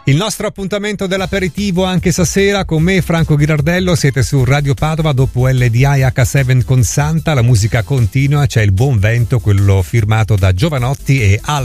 Il nostro appuntamento dell'aperitivo anche stasera con me Franco Ghirardello, siete su Radio Padova dopo LDI H7 con Santa, la musica continua, c'è il buon vento, quello firmato da Giovanotti e Al